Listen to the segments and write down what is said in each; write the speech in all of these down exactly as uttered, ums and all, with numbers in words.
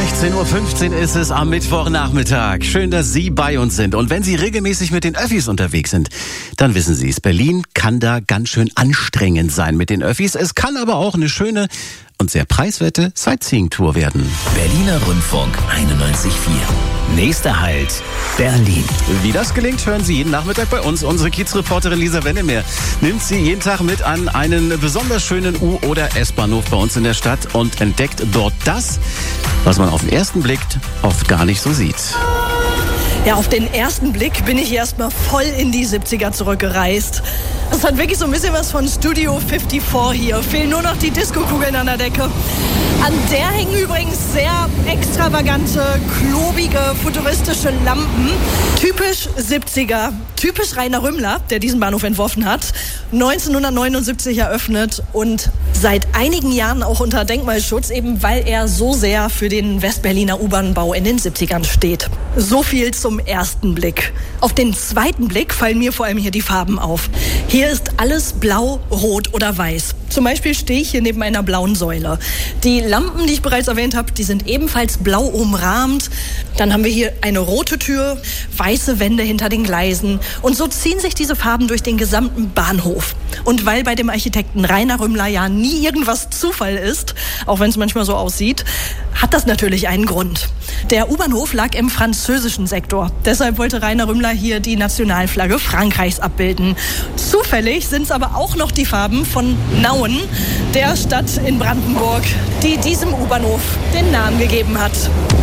sechzehn Uhr fünfzehn ist es am Mittwochnachmittag. Schön, dass Sie bei uns sind. Und wenn Sie regelmäßig mit den Öffis unterwegs sind, dann wissen Sie es. Berlin kann da ganz schön anstrengend sein mit den Öffis. Es kann aber auch eine schöne und sehr preiswerte Sightseeing-Tour werden. Berliner Rundfunk einundneunzig Komma vier. Nächster Halt, Berlin. Wie das gelingt, hören Sie jeden Nachmittag bei uns. Unsere Kiezreporterin Lisa Wennemeer nimmt Sie jeden Tag mit an einen besonders schönen U- oder S-Bahnhof bei uns in der Stadt und entdeckt dort das, was man auf den ersten Blick oft gar nicht so sieht. Ja, auf den ersten Blick bin ich erstmal voll in die siebziger zurückgereist. Das hat wirklich so ein bisschen was von Studio vierundfünfzig hier. Fehlen nur noch die Diskokugeln an der Decke. An der hängen übrigens sehr extravagante, klobige, futuristische Lampen. Typisch siebziger. Typisch Rainer Rümmler, der diesen Bahnhof entworfen hat. neunzehnhundertneunundsiebzig eröffnet und seit einigen Jahren auch unter Denkmalschutz, eben weil er so sehr für den Westberliner U-Bahn-Bau in den siebzigern steht. So viel zum ersten Blick. Auf den zweiten Blick fallen mir vor allem hier die Farben auf. Hier ist alles blau, rot oder weiß. Zum Beispiel stehe ich hier neben einer blauen Säule. Die Lampen, die ich bereits erwähnt habe, die sind ebenfalls blau umrahmt. Dann haben wir hier eine rote Tür, weiße Wände hinter den Gleisen. Und so ziehen sich diese Farben durch den gesamten Bahnhof. Und weil bei dem Architekten Rainer Rümmler ja nie irgendwas Zufall ist, auch wenn es manchmal so aussieht, hat das natürlich einen Grund. Der U-Bahnhof lag im französischen Sektor. Deshalb wollte Rainer Rümmler hier die Nationalflagge Frankreichs abbilden. Zufällig sind es aber auch noch die Farben von Nauen, der Stadt in Brandenburg, die diesem U-Bahnhof den Namen gegeben hat.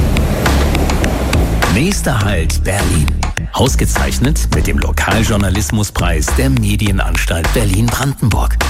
Nächster Halt, Berlin. Ausgezeichnet mit dem Lokaljournalismuspreis der Medienanstalt Berlin-Brandenburg.